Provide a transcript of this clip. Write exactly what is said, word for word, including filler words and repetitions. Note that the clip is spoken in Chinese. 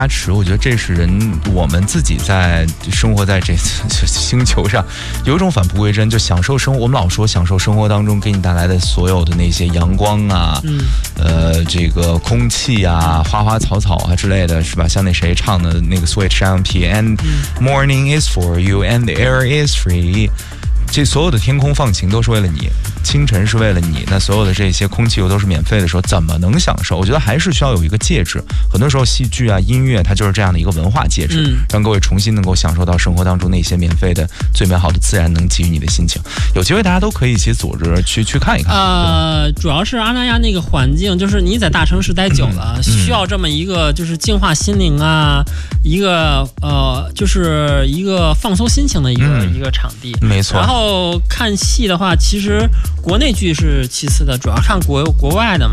加持，我觉得这是人我们自己在生活在这星球上有一种返璞归真，就享受生活。我们老说享受生活当中给你带来的所有的那些阳光啊，嗯、呃，这个空气啊，花花草草啊之类的，是吧？像那谁唱的那个 Sweet Champagne，and morning is for you and the air is free。这所有的天空放晴都是为了你，清晨是为了你，那所有的这些空气又都是免费的时候，怎么能享受？我觉得还是需要有一个介质。很多时候戏剧啊、音乐，它就是这样的一个文化介质，嗯、让各位重新能够享受到生活当中那些免费的、最美好的自然能给予你的心情。有机会大家都可以一起组织去去看一看。 呃，主要是阿那亚那个环境，就是你在大城市待久了，嗯、需要这么一个就是净化心灵啊，一个呃，就是一个放松心情的一个、嗯、一个场地。 没错。然后看戏的话，其实国内剧是其次的，主要看国国外的嘛。